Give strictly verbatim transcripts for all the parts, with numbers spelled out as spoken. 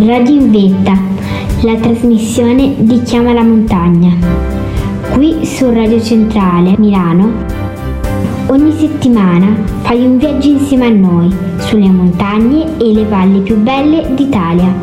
Radio in Vetta, la trasmissione di Chiama la Montagna. Qui su Radio Centrale Milano, ogni settimana fai un viaggio insieme a noi sulle montagne e le valli più belle d'Italia.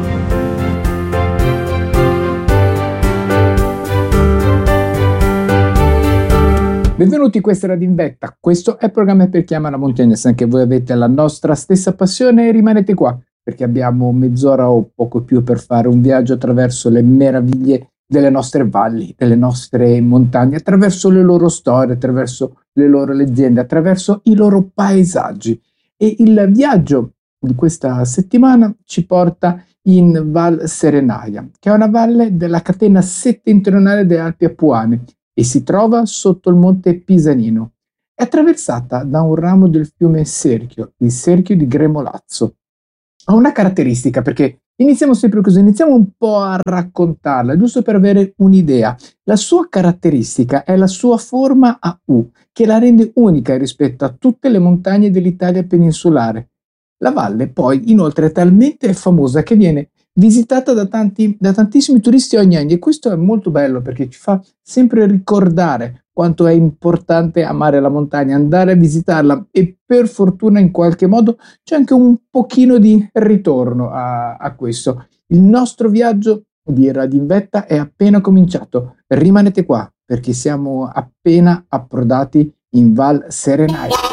Benvenuti, questa è Radio in Vetta, questo è il programma per Chiama la Montagna. Se anche voi avete la nostra stessa passione, rimanete qua, perché abbiamo mezz'ora o poco più per fare un viaggio attraverso le meraviglie delle nostre valli, delle nostre montagne, attraverso le loro storie, attraverso le loro leggende, attraverso i loro paesaggi. E il viaggio di questa settimana ci porta in Val Serenaia, che è una valle della catena settentrionale delle Alpi Apuane e si trova sotto il monte Pisanino. È attraversata da un ramo del fiume Serchio, il Serchio di Gremolazzo. Ha una caratteristica, perché iniziamo sempre così, iniziamo un po' a raccontarla, giusto per avere un'idea. La sua caratteristica è la sua forma a U, che la rende unica rispetto a tutte le montagne dell'Italia peninsulare. La valle poi inoltre è talmente famosa che viene visitata da, tanti, da tantissimi turisti ogni anno, e questo è molto bello perché ci fa sempre ricordare quanto è importante amare la montagna, andare a visitarla, e per fortuna in qualche modo c'è anche un pochino di ritorno a, a questo. Il nostro viaggio di Radio in Vetta è appena cominciato, rimanete qua perché siamo appena approdati in Val Serenaia.